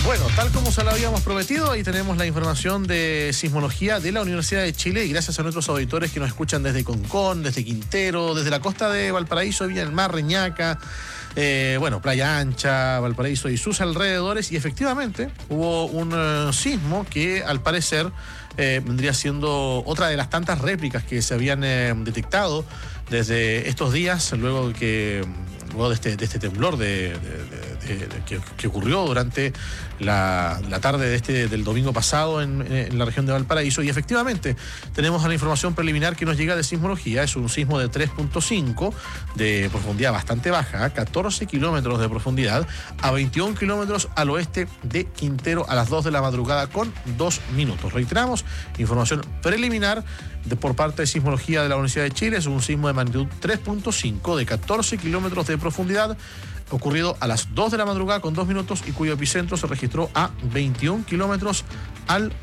Bueno, tal como se lo habíamos prometido, ahí tenemos la información de sismología de la Universidad de Chile y gracias a nuestros auditores que nos escuchan desde Concón, desde Quintero, desde la costa de Valparaíso, Viña del Mar, Reñaca, Playa Ancha, Valparaíso y sus alrededores, y efectivamente hubo un sismo que al parecer vendría siendo otra de las tantas réplicas que se habían detectado desde estos días, luego de este temblor que ocurrió durante la tarde del domingo pasado en la región de Valparaíso. Y efectivamente tenemos la información preliminar que nos llega de sismología. Es un sismo de 3.5 de profundidad bastante baja, 14 kilómetros de profundidad, a 21 kilómetros al oeste de Quintero, a las 2 de la madrugada con 2 minutos. Reiteramos, información preliminar por parte de sismología de la Universidad de Chile. Es un sismo de magnitud 3.5 de 14 kilómetros de profundidad, ocurrido a las 2 de la madrugada con 2 minutos y cuyo epicentro se registró a 21 kilómetros al